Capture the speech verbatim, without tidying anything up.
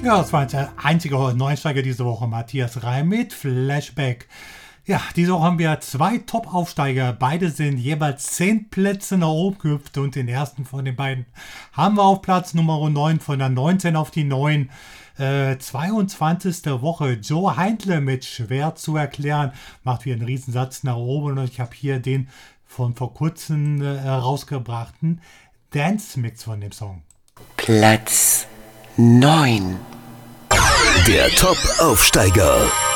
Ja, das war jetzt der einzige Neusteiger diese Woche, Matthias Reim mit Flashback. Ja, diese Woche haben wir zwei Top-Aufsteiger. Beide sind jeweils zehn Plätze nach oben gehüpft und den ersten von den beiden haben wir auf Platz Nummer neun von der neunzehn auf die neun. Äh, zweiundzwanzigste Woche. Joe Heindle mit Schwer zu erklären. Macht wieder einen Riesensatz nach oben und ich habe hier den von vor kurzem äh, rausgebrachten Dance-Mix von dem Song. Platz neun. Der Top-Aufsteiger.